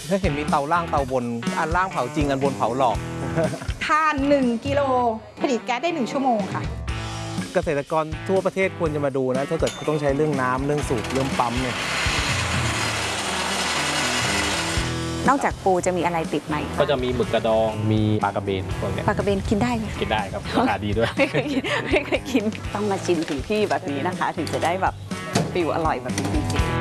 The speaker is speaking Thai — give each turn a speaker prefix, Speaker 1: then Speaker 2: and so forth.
Speaker 1: ถ้าเห็นมีเตาล่างเตาบนอันล่างเผาจริงอันบนเผาหลอก
Speaker 2: ถ่าน1 กิโลผลิตแก๊สได้1 ชั่วโมงค่ะ
Speaker 1: เกษตรกรทั่วประเทศควรจะมาดูนะถ้าเกิดต้องใช้เรื่องน้ำเรื่องสูบเรื่องปั๊มเนี่ย
Speaker 3: นอกจากปูจะมีอะไรติดไหม
Speaker 4: ก็จะมีหมึกกระดองมีปลากระเบนพวกนี้
Speaker 3: ปลากระเบนกินได้ไหม
Speaker 4: กินได้ครับราคาดีด้วย
Speaker 3: ไม่เคยกินต้องมาชิมถึงที่แบบนี้นะคะถึงจะได้แบบฟิลอร่อยแบบนี้จริงๆ